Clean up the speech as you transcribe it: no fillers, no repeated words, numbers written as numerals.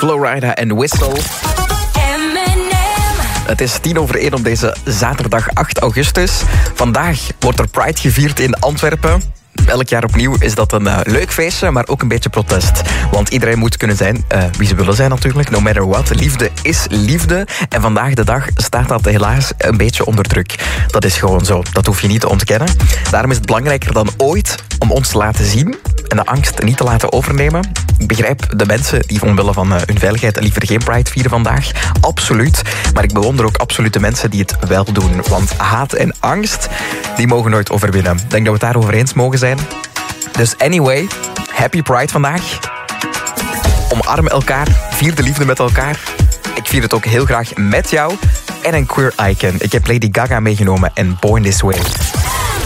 Flowrider en Whistle. Het is 1:10 op deze zaterdag 8 augustus. Vandaag wordt er Pride gevierd in Antwerpen. Elk jaar opnieuw is dat een leuk feestje, maar ook een beetje protest. Want iedereen moet kunnen zijn wie ze willen zijn natuurlijk, no matter what. Liefde is liefde. En vandaag de dag staat dat helaas een beetje onder druk. Dat is gewoon zo. Dat hoef je niet te ontkennen. Daarom is het belangrijker dan ooit om ons te laten zien en de angst niet te laten overnemen. Ik begrijp de mensen die omwille van hun veiligheid liever geen Pride vieren vandaag. Absoluut. Maar ik bewonder ook absoluut de mensen die het wel doen. Want haat en angst, die mogen nooit overwinnen. Ik denk dat we het daarover eens mogen zijn. Dus anyway, happy Pride vandaag. Omarm elkaar, vier de liefde met elkaar. Ik vier het ook heel graag met jou. En een queer icon. Ik heb Lady Gaga meegenomen en Born This Way.